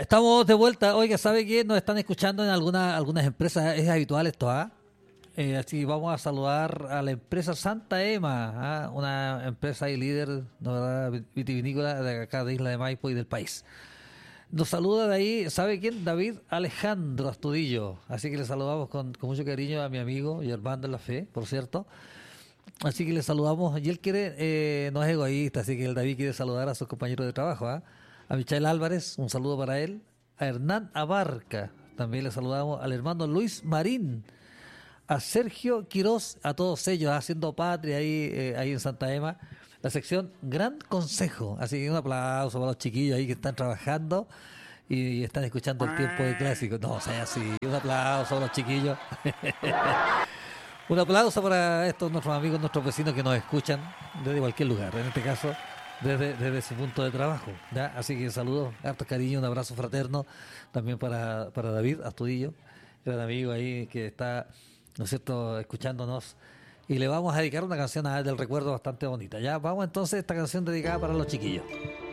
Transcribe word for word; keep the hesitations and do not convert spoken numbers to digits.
Estamos de vuelta. Oiga, ¿sabe qué? Nos están escuchando en alguna, algunas empresas. Es habitual esto, ¿ah? Eh, así vamos a saludar a la empresa Santa Ema, ¿ah? Una empresa y líder, ¿no, verdad? Vitivinícola de acá de Isla de Maipo y del país. Nos saluda de ahí, ¿sabe quién? David Alejandro Astudillo. Así que le saludamos con, con mucho cariño a mi amigo y hermano de la fe, por cierto. Así que le saludamos. Y él quiere, eh, no es egoísta, así que el David quiere saludar a sus compañeros de trabajo, ¿ah? A Michael Álvarez, un saludo para él. A Hernán Abarca, también le saludamos. Al hermano Luis Marín. A Sergio Quirós, a todos ellos, haciendo patria ahí, eh, ahí en Santa Ema. La sección Gran Consejo. Así que un aplauso para los chiquillos ahí que están trabajando y están escuchando el tiempo de clásico. No, o sea, así. Un aplauso para los chiquillos. Un aplauso para estos nuestros amigos, nuestros vecinos que nos escuchan desde cualquier lugar. En este caso, desde, desde su punto de trabajo, ¿ya? Así que saludos, harto cariño, un abrazo fraterno también para, para David Astudillo, gran amigo ahí que está, ¿no es cierto?, escuchándonos. Y le vamos a dedicar una canción a él del recuerdo bastante bonita. Ya, vamos entonces a esta canción dedicada para los chiquillos.